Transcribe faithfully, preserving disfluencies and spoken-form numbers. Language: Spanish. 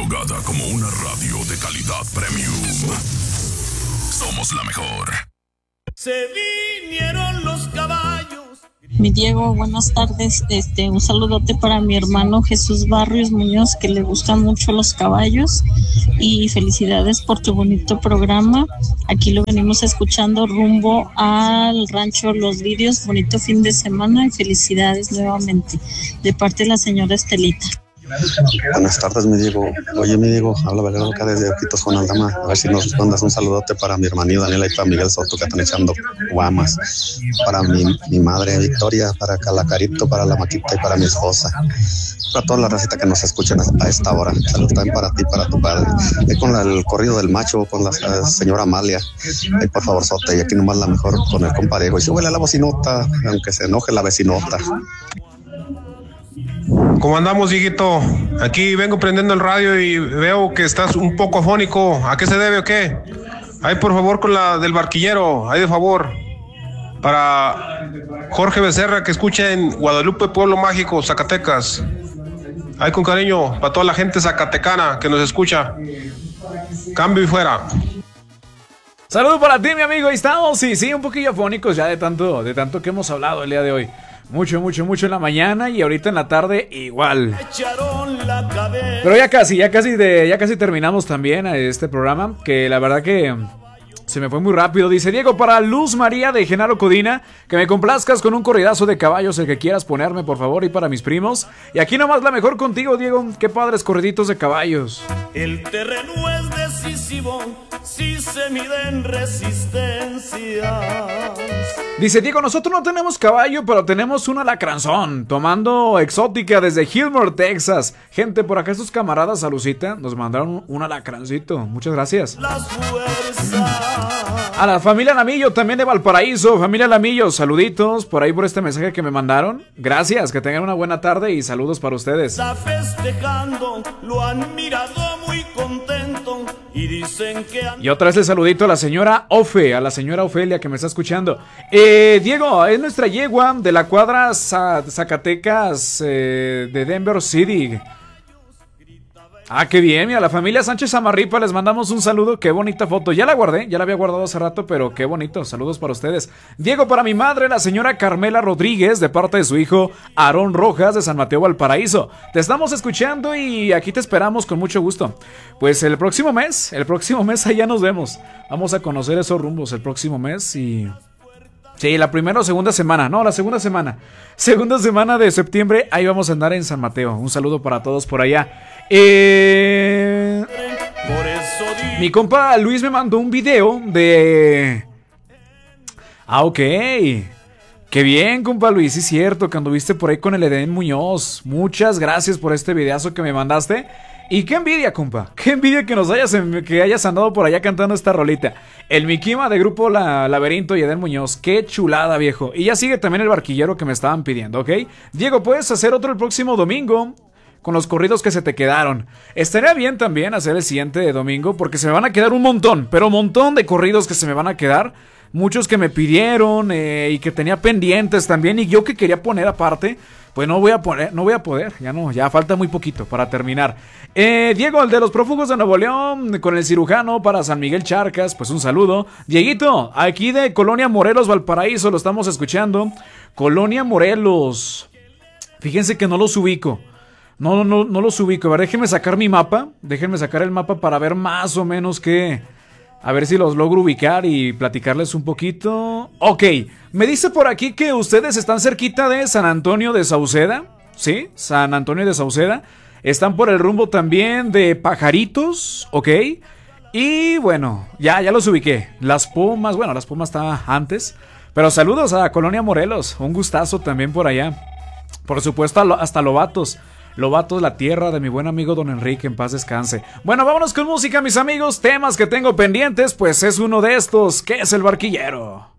catalogada como una radio de calidad premium. Somos la mejor. Se vinieron los caballos. Mi Diego, buenas tardes. Este, un saludote para mi hermano Jesús Barrios Muñoz, que le gustan mucho los caballos, y felicidades por tu bonito programa. Aquí lo venimos escuchando rumbo al rancho Los Lirios. Bonito fin de semana y felicidades nuevamente de parte de la señora Estelita. Buenas tardes, mi Diego. Oye, mi Diego, habla Belgrano acá desde Ojitos con Aldama. A ver si nos respondas un saludote para mi hermanillo Daniela y para Miguel Soto, que están echando guamas. Para mi, mi madre Victoria, para Calacarito, para la Maquita y para mi esposa. Para toda la racita que nos escuchen a esta hora. Saludos también para ti, para tu padre. Y con la, el corrido del macho, con la uh, señora Amalia. Ay, por favor, Sote. Y aquí nomás la mejor con el compa Diego. Y súbele a la bocinota, aunque se enoje la vecinota. ¿Cómo andamos, Dieguito? Aquí vengo prendiendo el radio y veo que estás un poco afónico. ¿A qué se debe o qué? Ahí, por favor, con la del barquillero. Ahí, de favor. Para Jorge Becerra, que escucha en Guadalupe, Pueblo Mágico, Zacatecas. Ahí, con cariño, para toda la gente zacatecana que nos escucha. Cambio y fuera. Saludos para ti, mi amigo. Ahí estamos. Sí, sí, un poquillo afónicos ya de tanto, de tanto que hemos hablado el día de hoy. Mucho, mucho, mucho en la mañana y ahorita en la tarde igual. Pero ya casi, ya casi de, ya casi terminamos también este programa, que la verdad que se me fue muy rápido. Dice Diego, para Luz María de Genaro Codina, que me complazcas con un corridazo de caballos, el que quieras ponerme, por favor, y para mis primos. Y aquí nomás la mejor contigo, Diego. Qué padres corriditos de caballos. El terreno es decisivo si se miden resistencias. Dice Diego, nosotros no tenemos caballo, pero tenemos un alacranzón, tomando exótica desde Gilmore, Texas. Gente, por acá estos camaradas, Salucita, nos mandaron un alacrancito. Muchas gracias. A la familia Lamillo, también de Valparaíso. Familia Lamillo, saluditos por ahí por este mensaje que me mandaron. Gracias, que tengan una buena tarde y saludos para ustedes. Está festejando, lo han mirado muy contento y dicen que... Han... Y otra vez el saludito a la señora Ofe, a la señora Ofelia que me está escuchando. Eh, Diego, es nuestra yegua de la cuadra Zacatecas eh, de Denver City. Ah, qué bien, mira, la familia Sánchez Amarripa, les mandamos un saludo, qué bonita foto. Ya la guardé, ya la había guardado hace rato, pero qué bonito, saludos para ustedes. Diego, para mi madre, la señora Carmela Rodríguez, de parte de su hijo Aarón Rojas, de San Mateo, Valparaíso. Te estamos escuchando y aquí te esperamos con mucho gusto. Pues el próximo mes, el próximo mes allá nos vemos. Vamos a conocer esos rumbos el próximo mes y... Sí, la primera o segunda semana, no, la segunda semana. Segunda semana de septiembre, ahí vamos a andar en San Mateo. Un saludo para todos por allá. Eh... Mi compa Luis me mandó un video de... Ah, ok. Qué bien, compa Luis, sí es cierto, que anduviste por ahí con el Edén Muñoz. Muchas gracias por este videazo que me mandaste. Y qué envidia, compa, qué envidia que nos hayas, que hayas andado por allá cantando esta rolita. El Mikima de grupo La Laberinto y Edén Muñoz, qué chulada, viejo. Y ya sigue también el barquillero que me estaban pidiendo, ¿ok? Diego, ¿puedes hacer otro el próximo domingo? Con los corridos que se te quedaron. Estaría bien también hacer el siguiente domingo, porque se me van a quedar un montón, pero un montón de corridos que se me van a quedar. Muchos que me pidieron eh, y que tenía pendientes también, y yo que quería poner aparte. Pues no voy a poner, no voy a poder, ya no, ya falta muy poquito para terminar. Eh, Diego, el de los prófugos de Nuevo León, con el cirujano para San Miguel Charcas, pues un saludo. Dieguito, aquí de Colonia Morelos, Valparaíso, lo estamos escuchando. Colonia Morelos. Fíjense que no los ubico. No, no, no los ubico. A ver, déjenme sacar mi mapa. Déjenme sacar el mapa para ver más o menos qué. A ver si los logro ubicar y platicarles un poquito. Ok, me dice por aquí que ustedes están cerquita de San Antonio de Sauceda. ¿Sí? San Antonio de Sauceda. Están por el rumbo también de Pajaritos. Ok. Y bueno, ya, ya los ubiqué. Las Pumas, bueno, Las Pumas estaba antes. Pero saludos a Colonia Morelos. Un gustazo también por allá. Por supuesto hasta Lobatos. Lobatos, la tierra de mi buen amigo Don Enrique, en paz descanse. Bueno, vámonos con música, mis amigos. Temas que tengo pendientes, pues es uno de estos, que es el barquillero.